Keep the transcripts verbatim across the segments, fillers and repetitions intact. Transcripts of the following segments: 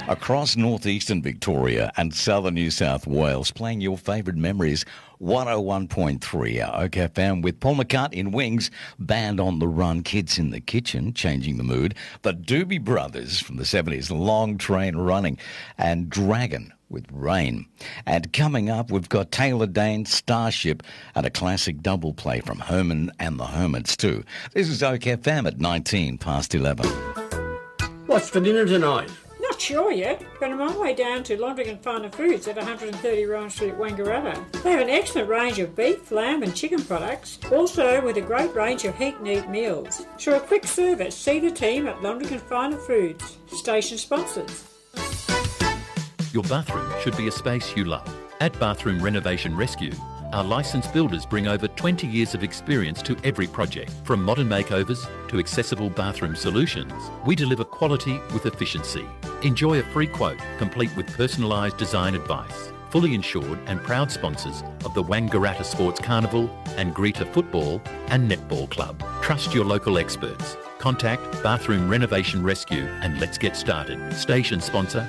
across northeastern Victoria and southern New South Wales, playing your favourite memories. one oh one point three, our Oak F M, with Paul McCartney in Wings, Band on the Run, Kids in the Kitchen, changing the mood, the Doobie Brothers from the seventies, Long Train Running, and Dragon with Rain. And coming up, we've got Taylor Dane, Starship, and a classic double play from Herman and the Hermits too. This is Oak F M at nineteen past eleven. What's for dinner tonight? Not sure yet, but I'm on my way down to Londrigan Finer Foods at one thirty Ryan Street, Wangaratta. They have an excellent range of beef, lamb and chicken products, also with a great range of heat-and-eat meals. For a quick service, see the team at Londrigan Finer Foods, station sponsors. Your bathroom should be a space you love. At Bathroom Renovation Rescue, our licensed builders bring over twenty years of experience to every project. From modern makeovers to accessible bathroom solutions, we deliver quality with efficiency. Enjoy a free quote, complete with personalised design advice. Fully insured and proud sponsors of the Wangaratta Sports Carnival and Greta Football and Netball Club. Trust your local experts. Contact Bathroom Renovation Rescue and let's get started. Station sponsor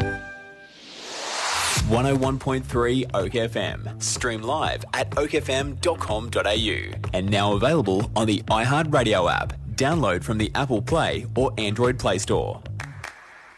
one oh one point three Oak F M. Stream live at oak f m dot com dot a u. And now available on the iHeartRadio app. Download from the Apple Play or Android Play Store.